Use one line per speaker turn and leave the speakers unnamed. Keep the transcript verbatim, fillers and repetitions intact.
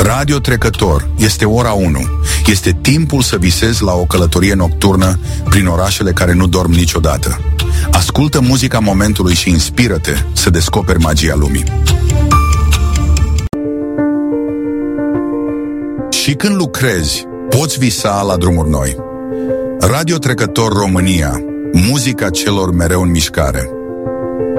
Radio Trecător, este ora unu. Este timpul să visezi la o călătorie nocturnă prin orașele care nu dorm niciodată. Ascultă muzica momentului și inspiră-te să descoperi magia lumii. Și când lucrezi, poți visa la drumuri noi. Radio Trecător România, muzica celor mereu în mișcare.